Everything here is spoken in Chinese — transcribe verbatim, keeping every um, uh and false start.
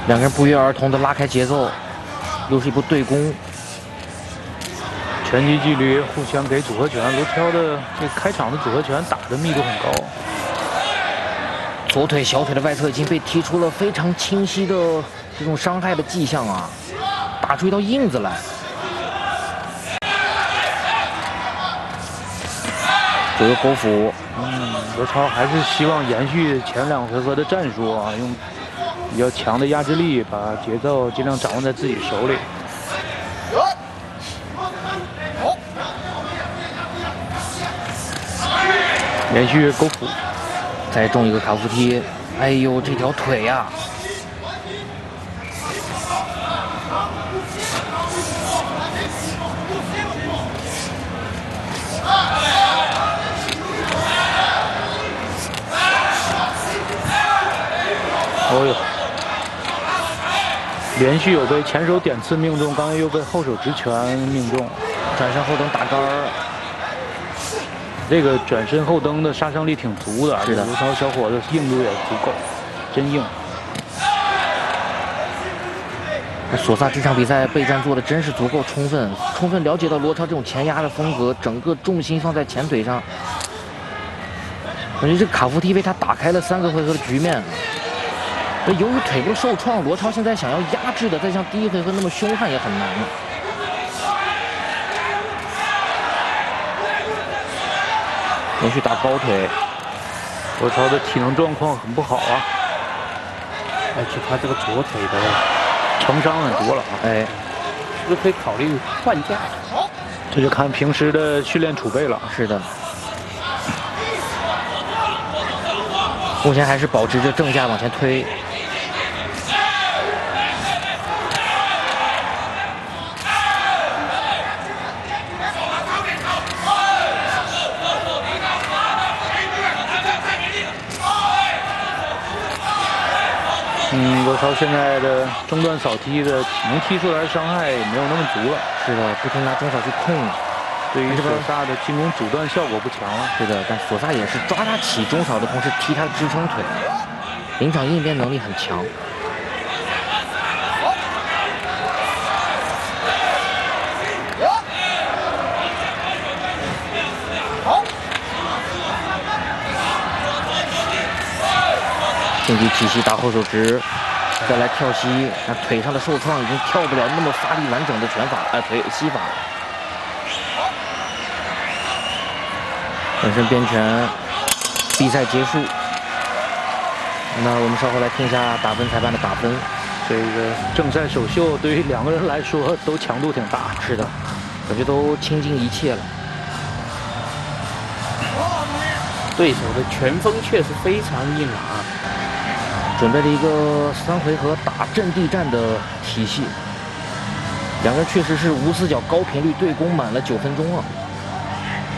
两个人不约而同的拉开节奏，又是一波对攻。 拳击纪律互相给组合拳，罗飘的这开场的组合拳打的密度很高。 左腿、小腿的外侧已经被踢出了非常清晰的这种伤害的迹象啊，打出一道印子来。左右勾腹， 嗯，罗超还是希望延续前两回合的战术啊，用比较强的压制力，把节奏尽量掌握在自己手里。连续勾腹， 再中一个卡夫踢，哎呦，这条腿呀、啊！ 哦呦，连续有被前手点刺命中，刚才又被后手直拳命中， 转身后蹬打杆儿。 这个转身后蹬的杀伤力挺足的， 是的， 罗超小伙子硬度也足够，真硬。 索萨这场比赛备战做的真是足够充分，充分了解到罗超这种前压的风格，整个重心放在前腿上。感觉这卡夫踢为他打开了三个回合的局面。由于腿部受创，罗超现在想要压制的再像第一回合那么凶悍也很难。连续打高腿， 罗超的体能状况很不好啊， 而且他这个左腿的承伤很多了啊， 哎， 是不是可以考虑换架？ 这就看平时的训练储备了。 是的，目前还是保持着正架往前推。 嗯，罗超现在的中段扫踢的能踢出来的伤害也没有那么足了。 是的，不停拿中扫去控， 对于索萨的进攻阻断效果不强了。 是的，但索萨也是抓他起中扫的同时踢他的支撑腿，临场应变能力很强。近距起膝打后手直，再来跳膝，那腿上的受创已经跳不了那么发力完整的拳法，哎，腿膝法。本身边拳，比赛结束。那我们稍后来听一下打分裁判的打分。 这个正赛首秀对于两个人来说都强度挺大。 是的，感觉都倾尽一切了。 对手的拳风确实非常硬朗啊。 准备了一个三回合打阵地战的体系，两个人确实是无死角高频率对攻满了九分钟啊。